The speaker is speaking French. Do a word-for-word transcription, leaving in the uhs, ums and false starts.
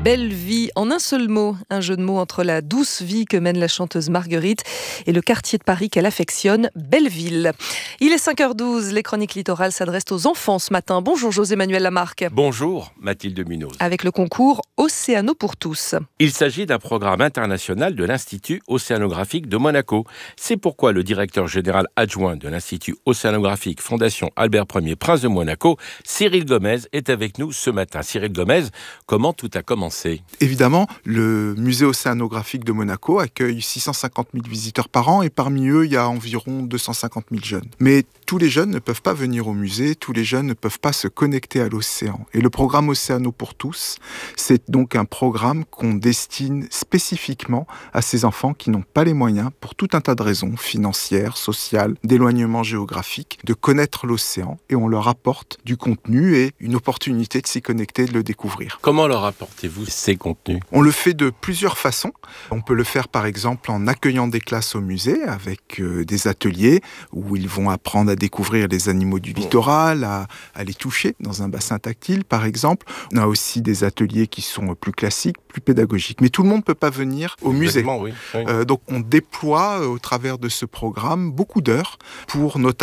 Belle vie, en un seul mot, un jeu de mots entre la douce vie que mène la chanteuse Marguerite et le quartier de Paris qu'elle affectionne, Belleville. Il est cinq heures douze, les chroniques littorales s'adressent aux enfants ce matin. Bonjour José-Manuel Lamarque. Bonjour Mathilde Munoz. Avec le concours Océano pour tous. Il s'agit d'un programme international de l'Institut océanographique de Monaco. C'est pourquoi le directeur général adjoint de l'Institut océanographique Fondation Albert Ier Prince de Monaco, Cyril Gomez, est avec nous ce matin. Cyril Gomez, comment tout a commencé ? Évidemment, le musée océanographique de Monaco accueille six cent cinquante mille visiteurs par an et parmi eux, il y a environ deux cent cinquante mille jeunes. Mais tous les jeunes ne peuvent pas venir au musée, tous les jeunes ne peuvent pas se connecter à l'océan. Et le programme Océano pour tous, c'est donc un programme qu'on destine spécifiquement à ces enfants qui n'ont pas les moyens, pour tout un tas de raisons, financières, sociales, d'éloignement géographique, de connaître l'océan. Et on leur apporte du contenu et une opportunité de s'y connecter, de le découvrir. Comment leur apportez-vous ces contenus ? On le fait de plusieurs façons. On peut le faire par exemple en accueillant des classes au musée avec euh, des ateliers où ils vont apprendre à découvrir les animaux du littoral, à, à les toucher dans un bassin tactile par exemple. On a aussi des ateliers qui sont plus classiques, plus pédagogiques. Mais tout le monde ne peut pas venir au musée. Oui, oui. Euh, donc on déploie euh, au travers de ce programme beaucoup d'heures pour notamment